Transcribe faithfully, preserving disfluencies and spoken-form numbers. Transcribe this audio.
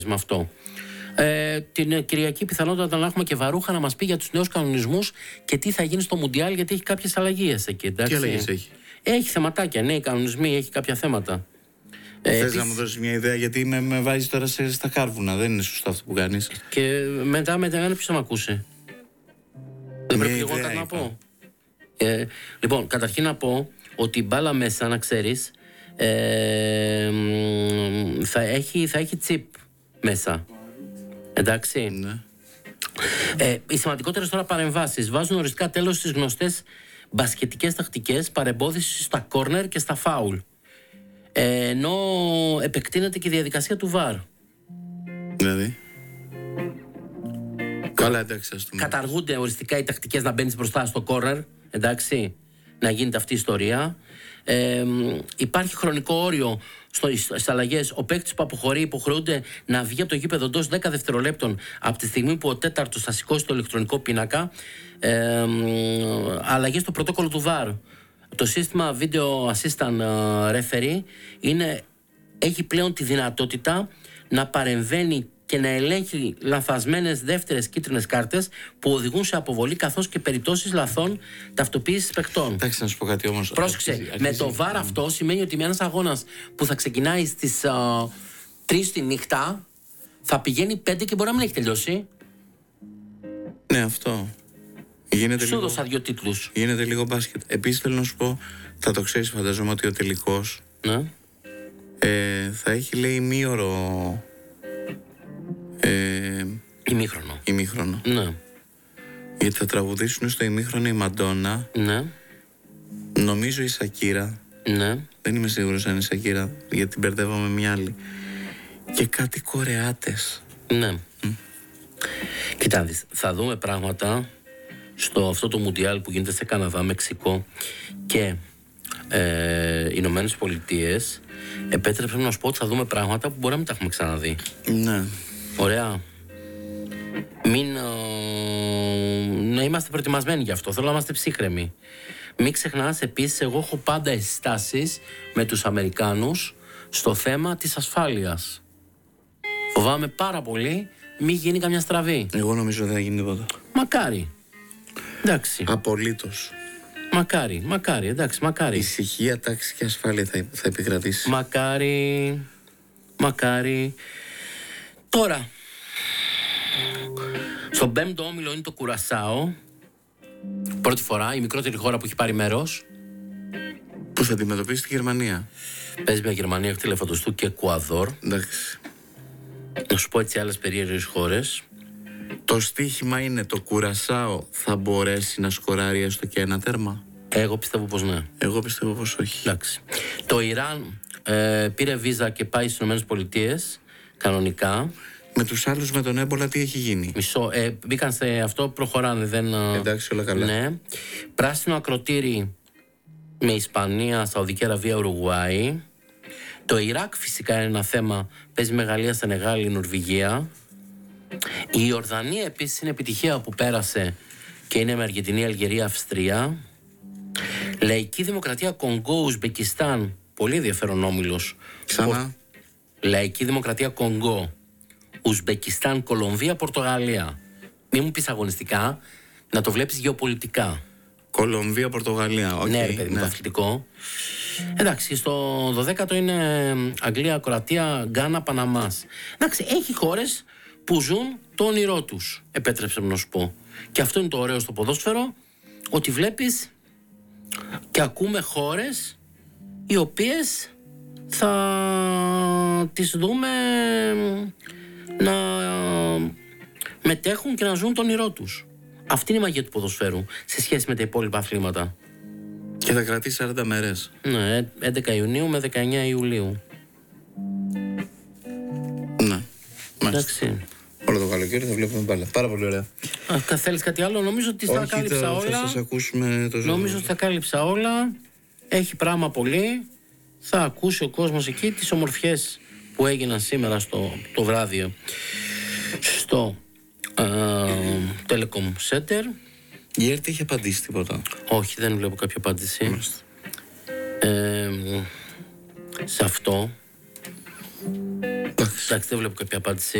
με αυτό. Ε, την Κυριακή πιθανότατα να έχουμε και Βαρούχα να μας πει για τους νέους κανονισμούς και τι θα γίνει στο Μουντιάλ, γιατί έχει κάποιες αλλαγές εκεί. Εντάξει. Τι αλλαγές έχει? Έχει θεματάκια, νέοι κανονισμοί, έχει κάποια θέματα. Ε, Θες να μου δώσεις μια ιδέα, γιατί με, με βάζεις τώρα σε, στα κάρβουνα, δεν είναι σωστό αυτό που κάνεις. Και μετά μετά ποιος θα με ακούσει. Δεν πρέπει εγώ κάτι να πω. Ε, λοιπόν, καταρχήν να πω ότι η μπάλα μέσα, να ξέρεις, ε, θα, έχει, θα έχει τσιπ μέσα. Εντάξει. Ναι. Ε, οι σημαντικότερες τώρα παρεμβάσεις βάζουν οριστικά τέλος στις γνωστές μπασκετικές τακτικές παρεμπόδισης στα κόρνερ και στα φάουλ. Ε, ενώ επεκτείνεται και η διαδικασία του βαρ. Δηλαδή. Καλά, εντάξει, ας πούμε. Καταργούνται οριστικά οι τακτικές να μπαίνεις μπροστά στο κόρνερ. Εντάξει. Να γίνεται αυτή η ιστορία. Ε, υπάρχει χρονικό όριο στις αλλαγές. Ο παίκτης που αποχωρεί υποχρεούνται να βγει από το γήπεδο εντός δέκα δευτερολέπτων από τη στιγμή που ο τέταρτος θα σηκώσει το ηλεκτρονικό πίνακα. Ε, αλλαγές στο πρωτόκολλο του βαρ. Το σύστημα Video Assistant Referee είναι, έχει πλέον τη δυνατότητα να παρεμβαίνει και να ελέγχει λανθασμένες δεύτερες κίτρινες κάρτες που οδηγούν σε αποβολή, καθώς και περιπτώσεις λαθών ταυτοποίησης παικτών. Εντάξει, να σου πω κάτι όμως. Πρόσεξε, αρχίζει, με αρχίζει. Το βαρ αυτό σημαίνει ότι με ένας αγώνας που θα ξεκινάει στις uh, τρεις τη νύχτα θα πηγαίνει πέντε και μπορεί να μην έχει τελειώσει. Ναι, αυτό. Γίνεται σου έδωσα δύο τίτλους. Γίνεται λίγο μπάσκετ. Επίσης θέλω να σου πω, θα το ξέρεις φανταζόμαι, ότι ο τελικός ναι. ε, θα έχει, λέει, ημίωρο. Ε, ημίχρονο. Ημίχρονο. Ναι. Γιατί θα τραγουδήσουν στο ημίχρονο η Μαντόνα. Ναι. Νομίζω η Σακύρα. Ναι. Δεν είμαι σίγουρος αν είναι η Σακύρα, γιατί την μπερδεύαμε μια άλλη. Και κάτι Κορεάτες. Ναι. Mm. Κοιτάξτε, θα δούμε πράγματα στο αυτό το Μουντιάλ που γίνεται σε Καναδά, Μεξικό και ε, Ηνωμένες Πολιτείες. Επέτρεψε να σου πω ότι θα δούμε πράγματα που μπορεί να μην τα έχουμε ξαναδεί. Ναι. Ωραία. Μην, ε, να είμαστε προετοιμασμένοι γι' αυτό. Θέλω να είμαστε ψύχρεμοι. Μην ξεχνάς επίσης, εγώ έχω πάντα αισθάσεις με τους Αμερικάνους στο θέμα της ασφάλειας. Φοβάμαι πάρα πολύ μην γίνει καμιά στραβή. Εγώ νομίζω δεν θα γίνει τίποτα. Μακάρι. Εντάξει. Απολύτως. Μακάρι, μακάρι, εντάξει, μακάρι. Ησυχία, τάξη και ασφάλεια θα, θα επικρατήσει. Μακάρι, μακάρι. Τώρα, στον πέμπτο όμιλο είναι το Κουρασάο. Πρώτη φορά, η μικρότερη χώρα που έχει πάρει μέρος. Που θα αντιμετωπίσει τη Γερμανία. Παίζει με Γερμανία, έχει τηλεφωτοστού και Εκουαδόρ. Εντάξει. Να σου πω έτσι άλλες περίεργες χώρες. Το στοίχημα είναι το Κουρασάο θα μπορέσει να σκοράρει έστω και ένα τέρμα. Εγώ πιστεύω πως ναι. Εγώ πιστεύω πως όχι. Εντάξει. Το Ιράν ε, πήρε βίζα και πάει στις Ηνωμένες Πολιτείες κανονικά. Με τους άλλους με τον έμπολα τι έχει γίνει? Μισό, ε, μπήκαν σε αυτό, προχωράνε. Δεν, εντάξει, όλα καλά. Ναι. Πράσινο ακροτήρι με Ισπανία, Σαουδική Αραβία, Ουρουγουάη. Το Ιράκ φυσικά είναι ένα θέμα. Παίζει με Γαλλία, Σενεγάλη, Νορβηγία. Η Ιορδανία επίσης είναι επιτυχία που πέρασε και είναι με Αργεντινή, Αλγερία, Αυστρία. Λαϊκή Δημοκρατία Κονγκό, Ουσμπεκιστάν. Πολύ ενδιαφέρον όμιλος. Ξανά. Λαϊκή Δημοκρατία Κονγκό, Ουσμπεκιστάν, Κολομβία, Πορτογαλία. Μη μου πεις αγωνιστικά, να το βλέπεις γεωπολιτικά. Κολομβία, Πορτογαλία. Okay, ναι, ρε παιδί, ναι. Το αθλητικό. Εντάξει, στο δωδέκατο είναι Αγγλία, Κροατία, Γκάνα, Παναμάς. Εντάξει, έχει χώρες που ζουν το όνειρό τους, επέτρεψε να σου πω. Και αυτό είναι το ωραίο στο ποδόσφαιρο, ότι βλέπεις και ακούμε χώρες οι οποίες θα τις δούμε να μετέχουν και να ζουν το όνειρό τους. Αυτή είναι η μαγεία του ποδοσφαίρου σε σχέση με τα υπόλοιπα αθλήματα. Και θα κρατήσει σαράντα μέρες. Ναι, έντεκα Ιουνίου με δεκαεννιά Ιουλίου. Ναι. Εντάξει. Όλο το καλοκαίρι θα βλέπουμε μπάλα. Πάρα πολύ ωραία. Α, θέλεις κάτι άλλο? Νομίζω ότι θα κάλυψα το, όλα. Θα σας ακούσουμε το ζώο. Νομίζω ότι θα κάλυψα όλα. Έχει πράγμα πολύ. Θα ακούσει ο κόσμος εκεί τις ομορφιές που έγιναν σήμερα στο, το βράδυ στο uh, Telecom Center. Η ΕΡΤ έχει απαντήσει τίποτα? Όχι, δεν βλέπω κάποια απάντηση. ε, σε αυτό. Εντάξει. Εντάξει. Εντάξει, δεν βλέπω κάποια απάντηση.